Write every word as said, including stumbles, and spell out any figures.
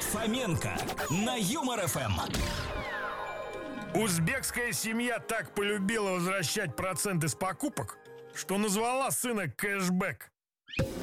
Фоменко на Юмор эф эм. Узбекская семья так полюбила возвращать проценты с покупок, что назвала сына Кэшбэк.